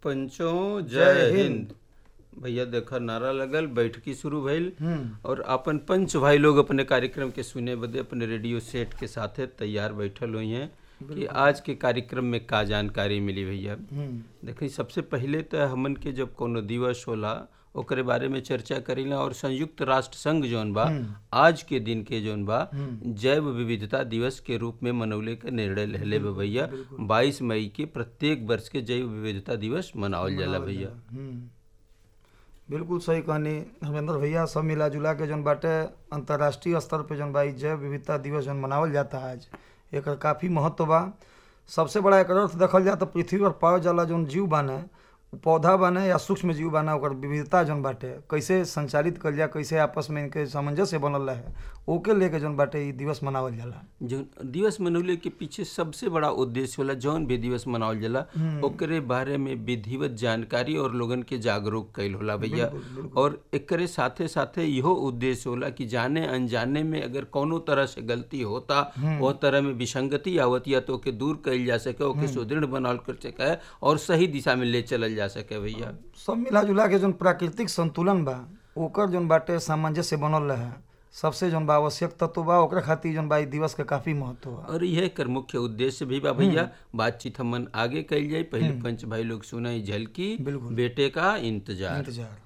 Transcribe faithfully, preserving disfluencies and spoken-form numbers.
पंचों जय जय हिंद। हिंद। भैया देखा नारा लगल, बैठकी शुरू भइल हम्म और अपन पंच भाई लोग अपने कार्यक्रम के सुने बदे अपने रेडियो सेट के साथे तैयार बैठल हुई हैं कि आज के कार्यक्रम में का जानकारी मिली भैया। हम्म देखिए सबसे पहले तो हमन के जब कोनो दिवस होला ओकरे बारे में चर्चा करीला और संयुक्त राष्ट्र संघ जौन बा आज के दिन के जौन बा जैव विविधता दिवस के रूप में मनौले के निर्णय लेले बा भैया। बाईस मई के प्रत्येक वर्ष के जैव विविधता दिवस मनावल जाला भैया। हम्म बिल्कुल सही कहनी धर्मेंद्र भैया। सब मिला जुला के जौन बाटे अंतर्राष्ट्रीय स्तर पे जौन बा ई जैव विविधता दिवस जौन मनावल जाता है आज, एकर काफ़ी महत्व बा। सबसे बड़ा एकर अर्थ देखल जाए तो पृथ्वी पर पावल जाला जौन जीव बाने, पौधा बाने या सूक्ष्म जीव बाने, ओकर विविधता जौन बाटे कैसे संचालित कल जाए, कैसे आपस में इनके सामंजस्य बनल रहे, ओके लेके जौन बाटे ई दिवस मनावल जाला। जो दिवस मनौले के पीछे सबसे बड़ा उद्देश्य होला जौन भी दिवस मनावल जाला ओकरे बारे में विधिवत जानकारी और लोगन के जागरूक कैल होला भैया। और एकरे साथे साथे इहो उद्देश्य होला कि जाने अनजाने में अगर कोनो तरह से गलती होता वो तरह में विसंगति आवत या तो ओके दूर कैल जा सके, ओके सुदृढ़ बनावल कर सके और सही दिशा में ले चलल जा सके भैया। सब मिला जुला के जौन प्राकृतिक संतुलन बा ओकर जौन बाटे सामंजस्य बनल रहे, सबसे जौन बा आवश्यक तत्व बा, ओकरा खातिर जौन बा ई दिवस के काफी महत्व बा। और यह कर मुख्य उद्देश्य भी बा भैया। बातचीत हमन आगे कैल जाए, पहले पंच भाई लोग सुनाई झलकी बिल्कुल। बेटे का इंतजार। इंतजार